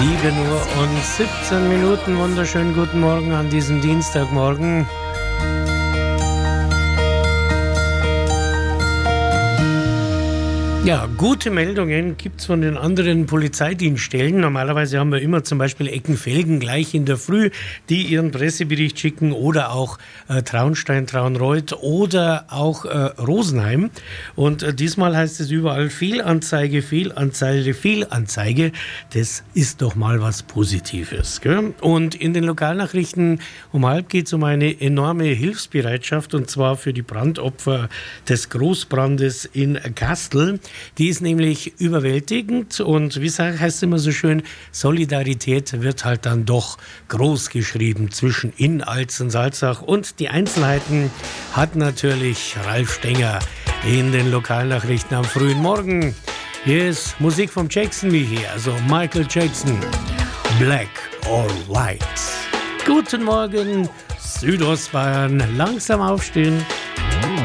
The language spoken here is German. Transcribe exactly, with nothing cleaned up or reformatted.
sieben Uhr und siebzehn Minuten. Wunderschönen guten Morgen an diesem Dienstagmorgen. Ja, gute Meldungen gibt es von den anderen Polizeidienststellen. Normalerweise haben wir immer zum Beispiel Eckenfelgen gleich in der Früh, die ihren Pressebericht schicken, oder auch äh, Traunstein, Traunreuth oder auch äh, Rosenheim. Und äh, diesmal heißt es überall Fehlanzeige, Fehlanzeige, Fehlanzeige. Das ist doch mal was Positives, gell? Und in den Lokalnachrichten um halb geht es um eine enorme Hilfsbereitschaft, und zwar für die Brandopfer des Großbrandes in Kastel. Die ist nämlich überwältigend, und wie sagt, heißt es immer so schön, Solidarität wird halt dann doch groß geschrieben zwischen Inn-Alz und Salzach. Und die Einzelheiten hat natürlich Ralf Stenger in den Lokalnachrichten am frühen Morgen. Hier ist Musik vom Jackson wie hier, also Michael Jackson, Black or White. Guten Morgen, Südostbayern, langsam aufstehen.